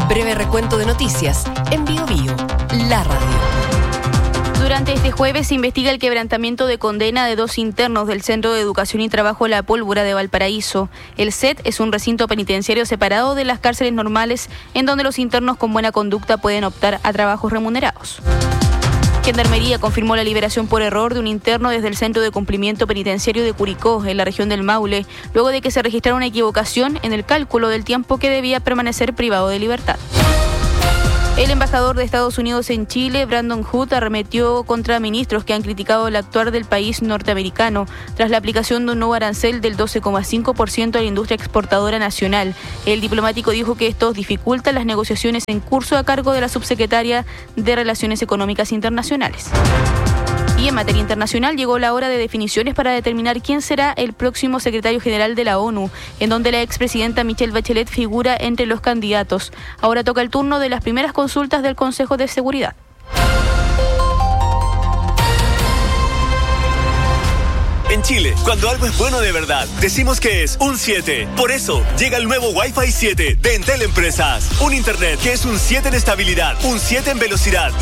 Breve recuento de noticias en Bio Bio, la radio. Durante este jueves se investiga el quebrantamiento de condena de 2 internos del Centro de Educación y Trabajo La Pólvora de Valparaíso. El CET es un recinto penitenciario separado de las cárceles normales en donde los internos con buena conducta pueden optar a trabajos remunerados. Gendarmería confirmó la liberación por error de un interno desde el Centro de Cumplimiento Penitenciario de Curicó, en la región del Maule, luego de que se registrara una equivocación en el cálculo del tiempo que debía permanecer privado de libertad. El embajador de Estados Unidos en Chile, Brandon Hood, arremetió contra ministros que han criticado el actuar del país norteamericano tras la aplicación de un nuevo arancel del 12,5% a la industria exportadora nacional. El diplomático dijo que esto dificulta las negociaciones en curso a cargo de la subsecretaria de Relaciones Económicas Internacionales. Y en materia internacional llegó la hora de definiciones para determinar quién será el próximo secretario general de la ONU, en donde la expresidenta Michelle Bachelet figura entre los candidatos. Ahora toca el turno de las primeras consultas del Consejo de Seguridad. En Chile, cuando algo es bueno de verdad, decimos que es un 7. Por eso, llega el nuevo Wi-Fi 7 de Entel Empresas. Un internet que es un 7 en estabilidad, un 7 en velocidad